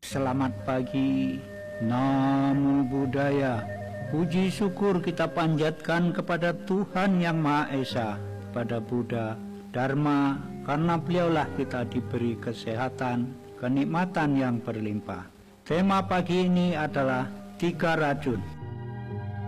Selamat pagi, Namo Buddhaya. Puji syukur kita panjatkan kepada Tuhan Yang Maha Esa, pada Buddha, Dharma, karena beliaulah kita diberi kesehatan, kenikmatan yang berlimpah. Tema pagi ini adalah 3 racun.